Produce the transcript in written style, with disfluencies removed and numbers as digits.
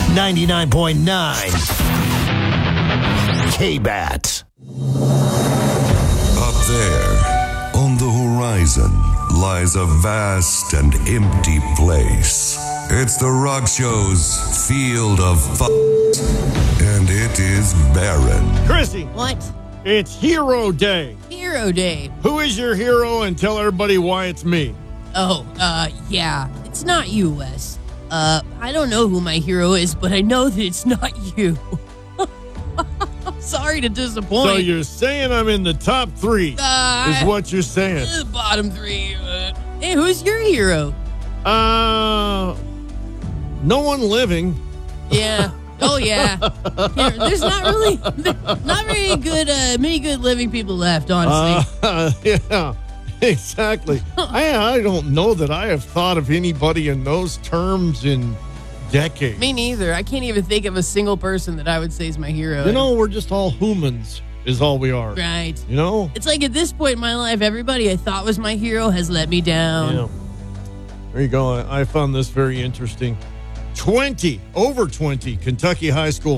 99.9 K-Bat. Up there, on the horizon, lies a vast and empty place. It's the Rock Show's field of and it is barren. Chrissy, What? it's Hero Day. Hero Day. Who is your hero, and tell everybody why it's me. Oh, yeah. It's not you, Wes. I don't know who my hero is, but I know that it's not you. Sorry to disappoint. So you're saying I'm in the top three, is what you're saying. The bottom three. Hey, who's your hero? No one living. Yeah. Oh, yeah. There's not really, not very good, many good living people left, honestly. Yeah, exactly. I don't know that I have thought of anybody in those terms in decades. Me neither. I can't even think of a single person that I would say is my hero. You know, we're just all humans is all we are. Right. You know? It's like at this point in my life, everybody I thought was my hero has let me down. Yeah. There you go. I found this very interesting. Over 20 Kentucky high school